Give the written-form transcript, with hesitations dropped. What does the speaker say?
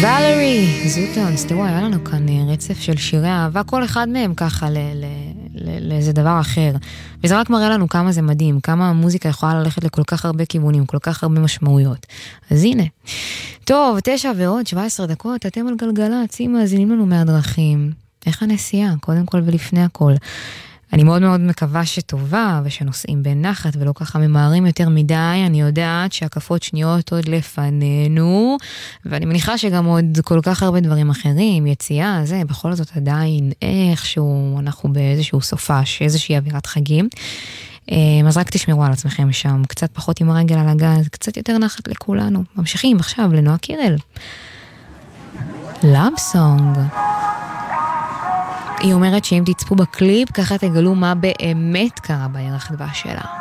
ולרי, זוטונס, תראו, היה לנו כאן רצף של שירי אהבה, כל אחד מהם ככה לאיזה דבר אחר. וזה רק מראה לנו כמה זה מדהים, כמה המוזיקה יכולה ללכת לכל כך הרבה כיוונים, כל כך הרבה משמעויות. אז הנה. טוב, 9 ועוד 17 דקות, אתם על גלגלצ, אם מאזינים לנו מהדרכים. איך הנסיעה? קודם כל ולפני הכל. אני מאוד מאוד מקווה שטובה, ושנוסעים בנחת ולא ככה ממהרים יותר מדי. אני יודעת שהקפות שניות עוד לפנינו, ואני מניחה שגם עוד כל כך הרבה דברים אחרים, יציאה, זה, בכל זאת עדיין איכשהו אנחנו באיזשהו סופש, איזושהי אווירת חגים. אז רק תשמרו על עצמכם שם, קצת פחות עם הרגל על הגז, קצת יותר נחת לכולנו. ממשיכים עכשיו לנועה קירל. Love Song. היא אומרת שאם תצפו בקליפ, ככה תגלו מה באמת קרה בירח דבש שלה.